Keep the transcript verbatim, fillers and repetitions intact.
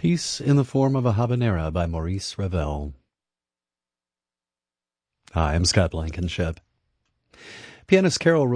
Peace in the Form of a Habanera by Maurice Ravel. Hi, I'm Scott Blankenship. Pianist Carol